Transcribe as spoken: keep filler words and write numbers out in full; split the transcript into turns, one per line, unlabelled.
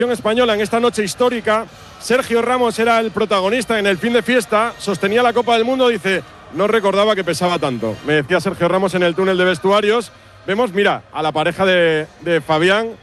española en esta noche histórica. Sergio Ramos era el protagonista en el fin de fiesta, sostenía la Copa del Mundo, dice, no recordaba que pesaba tanto. Me decía Sergio Ramos en el túnel de vestuarios. Vemos, mira, a la pareja de, de Fabián